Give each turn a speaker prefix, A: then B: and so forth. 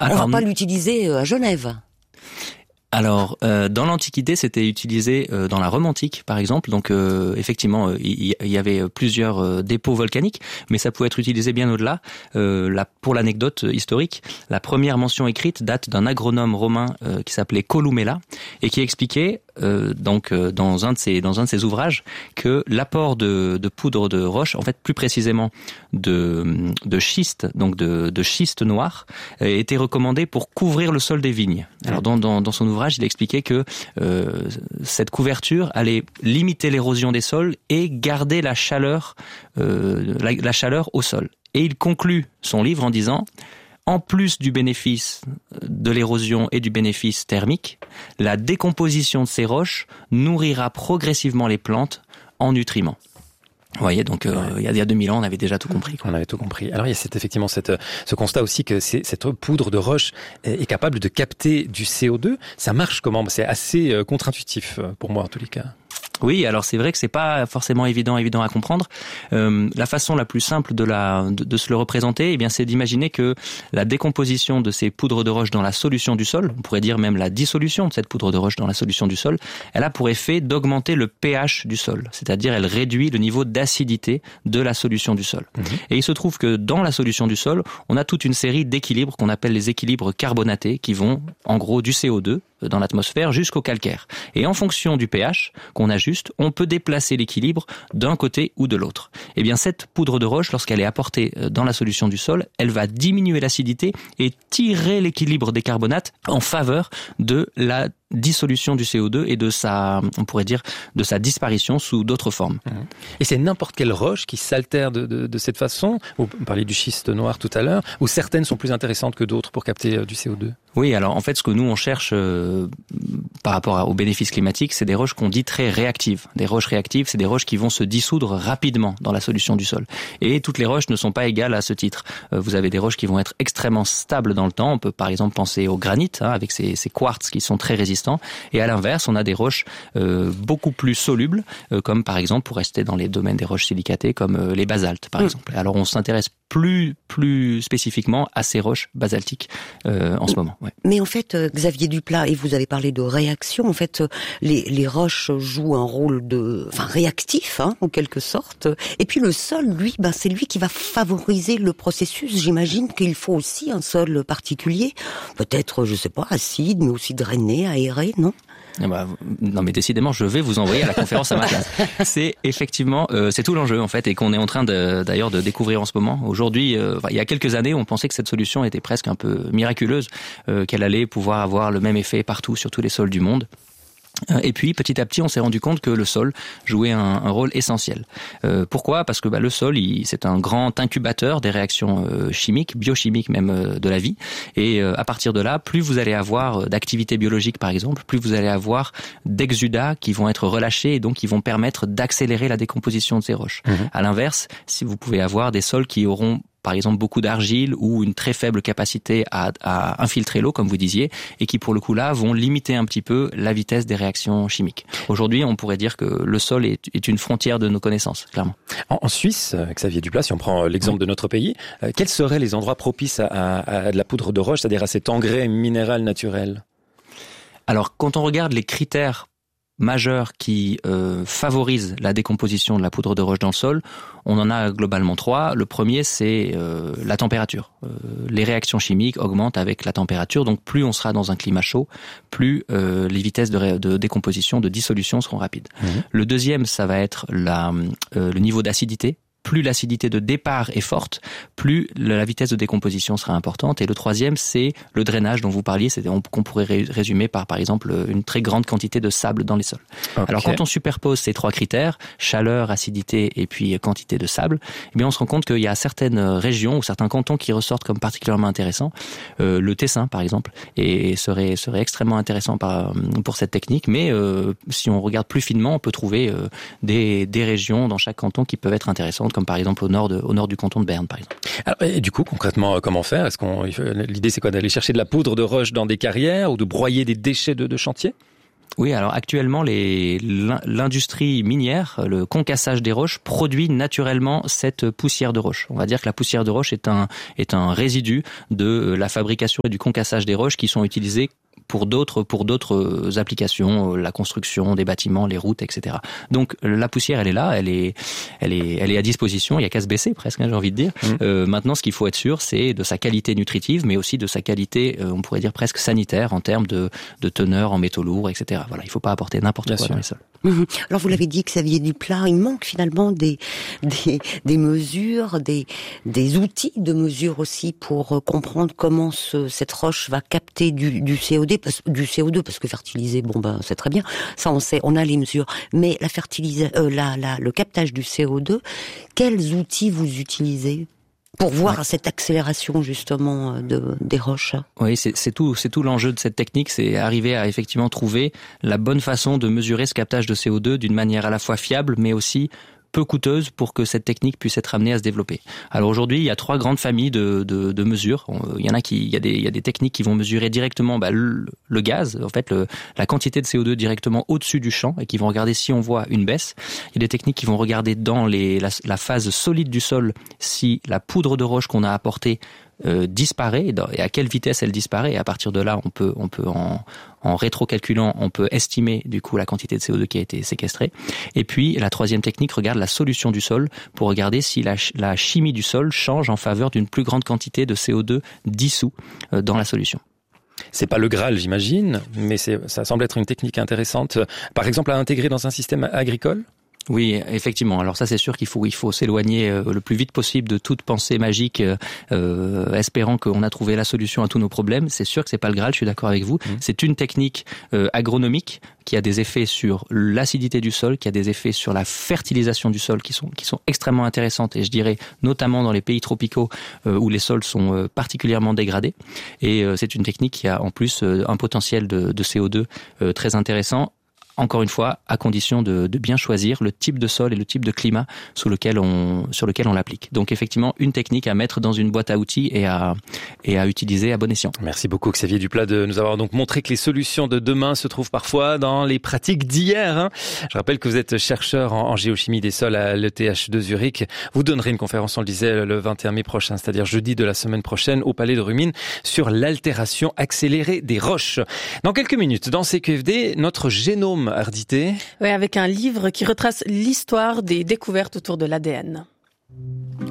A: On va pas l'utiliser à Genève.
B: Alors, dans l'Antiquité, c'était utilisé dans la Rome antique, par exemple. Donc, effectivement, il y avait plusieurs dépôts volcaniques, mais ça pouvait être utilisé bien au-delà. Pour l'anecdote historique, la première mention écrite date d'un agronome romain qui s'appelait Columella et qui expliquait dans un de ses ouvrages que l'apport de poudre de roche, en fait plus précisément de schiste, donc de schiste noir, était recommandé pour couvrir le sol des vignes. Alors dans son ouvrage, il expliquait que cette couverture allait limiter l'érosion des sols et garder la chaleur au sol. Et il conclut son livre en disant: en plus du bénéfice de l'érosion et du bénéfice thermique, la décomposition de ces roches nourrira progressivement les plantes en nutriments. Vous voyez, donc il y a 2000 ans, on avait déjà tout compris.
C: On avait tout compris. Alors il y a effectivement ce constat aussi que cette poudre de roche est capable de capter du CO2. Ça marche comment ? C'est assez contre-intuitif pour moi en tous les cas.
B: Oui, alors c'est vrai que c'est pas forcément évident à comprendre. La façon la plus simple de se le représenter, eh bien, c'est d'imaginer que la décomposition de ces poudres de roche dans la solution du sol, on pourrait dire même la dissolution de cette poudre de roche dans la solution du sol, elle a pour effet d'augmenter le pH du sol, c'est-à-dire elle réduit le niveau d'acidité de la solution du sol. Et il se trouve que dans la solution du sol, on a toute une série d'équilibres qu'on appelle les équilibres carbonatés qui vont en gros du CO2 dans l'atmosphère jusqu'au calcaire. Et en fonction du pH qu'on ajuste, on peut déplacer l'équilibre d'un côté ou de l'autre. Eh bien, cette poudre de roche, lorsqu'elle est apportée dans la solution du sol, elle va diminuer l'acidité et tirer l'équilibre des carbonates en faveur de la dissolution du CO2 et de sa disparition sous d'autres formes.
C: Et c'est n'importe quelle roche qui s'altère de cette façon. Vous parliez du schiste noir tout à l'heure, où certaines sont plus intéressantes que d'autres pour capter du CO2.
B: Oui, alors en fait, ce que nous on cherche par rapport aux bénéfices climatiques, c'est des roches qu'on dit très réactives. Des roches réactives, c'est des roches qui vont se dissoudre rapidement dans la solution du sol. Et toutes les roches ne sont pas égales à ce titre. Vous avez des roches qui vont être extrêmement stables dans le temps. On peut par exemple penser au granit, avec ces quartz qui sont très résistants. Et à l'inverse, on a des roches beaucoup plus solubles, comme par exemple, pour rester dans les domaines des roches silicatées, comme les basaltes, par exemple. Alors on s'intéresse plus spécifiquement à ces roches basaltiques en ce moment. Ouais.
A: Mais en fait, Xavier Duplat, et vous avez parlé de réaction, en fait, les roches jouent un rôle réactif, en quelque sorte. Et puis le sol, lui, c'est lui qui va favoriser le processus. J'imagine qu'il faut aussi un sol particulier, peut-être, je sais pas, acide, mais aussi drainé, aéré, non ?
B: Non mais décidément je vais vous envoyer à la conférence à ma place. C'est effectivement c'est tout l'enjeu en fait et qu'on est en train d'ailleurs de découvrir en ce moment. Aujourd'hui, il y a quelques années, on pensait que cette solution était presque un peu miraculeuse, qu'elle allait pouvoir avoir le même effet partout sur tous les sols du monde. Et puis, petit à petit, on s'est rendu compte que le sol jouait un rôle essentiel. Pourquoi ? Parce que le sol, c'est un grand incubateur des réactions chimiques, biochimiques même de la vie. Et à partir de là, plus vous allez avoir d'activité biologique, par exemple, plus vous allez avoir d'exudats qui vont être relâchés et donc qui vont permettre d'accélérer la décomposition de ces roches. À l'inverse, si vous pouvez avoir des sols qui auront par exemple beaucoup d'argile ou une très faible capacité à infiltrer l'eau, comme vous disiez, et qui pour le coup là vont limiter un petit peu la vitesse des réactions chimiques. Aujourd'hui, on pourrait dire que le sol est une frontière de nos connaissances, clairement.
C: En Suisse, Xavier Duplat, si on prend l'exemple de notre pays, quels seraient les endroits propices à de la poudre de roche, c'est-à-dire à cet engrais minéral naturel ?
B: Alors, quand on regarde les critères majeurs qui favorisent la décomposition de la poudre de roche dans le sol, on en a globalement 3. Le premier, c'est la température. Les réactions chimiques augmentent avec la température, donc plus on sera dans un climat chaud, plus les vitesses de décomposition, de dissolution seront rapides. Le deuxième, ça va être le niveau d'acidité. Plus l'acidité de départ est forte, plus la vitesse de décomposition sera importante. Et le troisième, c'est le drainage dont vous parliez, qu'on pourrait résumer par exemple, une très grande quantité de sable dans les sols. Okay. Alors, quand on superpose ces 3 critères, chaleur, acidité et puis quantité de sable, eh bien, on se rend compte qu'il y a certaines régions ou certains cantons qui ressortent comme particulièrement intéressants. Le Tessin, par exemple, serait extrêmement intéressant pour cette technique. Mais si on regarde plus finement, on peut trouver des régions dans chaque canton qui peuvent être intéressantes, comme par exemple au nord du canton de Berne, par exemple.
C: Alors, et du coup, concrètement, comment faire ? L'idée, c'est quoi ? D'aller chercher de la poudre de roche dans des carrières ou de broyer des déchets de chantier ?
B: Oui, alors actuellement, l'industrie minière, le concassage des roches, produit naturellement cette poussière de roche. On va dire que la poussière de roche est un résidu de la fabrication et du concassage des roches qui sont utilisés pour d'autres applications, la construction des bâtiments, les routes, etc. Donc la poussière, elle est là, elle est à disposition. Il y a qu'à se baisser presque, j'ai envie de dire. Maintenant, ce qu'il faut être sûr, c'est de sa qualité nutritive, mais aussi de sa qualité, on pourrait dire presque sanitaire en termes de teneur en métaux lourds, etc. Voilà, il ne faut pas apporter n'importe quoi dans les sols.
A: Alors vous l'avez dit, Xavier Duplat, il manque finalement des mesures, des outils de mesure aussi pour comprendre comment cette roche va capter du CO2, parce que fertiliser, c'est très bien, ça on sait, on a les mesures, mais le captage du CO2, quels outils vous utilisez pour voir cette accélération justement des roches?
B: Oui, c'est tout l'enjeu de cette technique, c'est arriver à effectivement trouver la bonne façon de mesurer ce captage de CO2 d'une manière à la fois fiable, mais aussi peu coûteuse pour que cette technique puisse être amenée à se développer. Alors aujourd'hui, il y a 3 grandes familles de mesures. Il y a des techniques qui vont mesurer directement le gaz, en fait la quantité de CO2 directement au-dessus du champ et qui vont regarder si on voit une baisse. Il y a des techniques qui vont regarder dans la phase solide du sol si la poudre de roche qu'on a apportée disparaît et à quelle vitesse elle disparaît. Et à partir de là, on peut en rétro-calculant, on peut estimer du coup la quantité de CO2 qui a été séquestrée. Et puis la 3e technique regarde la solution du sol pour regarder si la chimie du sol change en faveur d'une plus grande quantité de CO2 dissous dans la solution.
C: C'est pas le Graal, j'imagine, mais ça semble être une technique intéressante, par exemple à intégrer dans un système agricole.
B: Oui, effectivement. Alors ça, c'est sûr qu'il faut s'éloigner le plus vite possible de toute pensée magique, espérant qu'on a trouvé la solution à tous nos problèmes. C'est sûr que c'est pas le Graal, je suis d'accord avec vous. C'est une technique agronomique qui a des effets sur l'acidité du sol, qui a des effets sur la fertilisation du sol qui sont extrêmement intéressantes, et je dirais notamment dans les pays tropicaux où les sols sont particulièrement dégradés. Et c'est une technique qui a en plus un potentiel de CO2 très intéressant. Encore une fois, à condition de bien choisir le type de sol et le type de climat sur lequel on l'applique. Donc effectivement, une technique à mettre dans une boîte à outils et à utiliser à bon escient.
C: Merci beaucoup Xavier Duplat de nous avoir donc montré que les solutions de demain se trouvent parfois dans les pratiques d'hier. Je rappelle que vous êtes chercheur en géochimie des sols à l'ETH de Zurich. Vous donnerez une conférence, on le disait, le 21 mai prochain, c'est-à-dire jeudi de la semaine prochaine au Palais de Rumine sur l'altération accélérée des roches. Dans quelques minutes, dans CQFD, notre génome Ardité.
D: Oui, avec un livre qui retrace l'histoire des découvertes autour de l'ADN.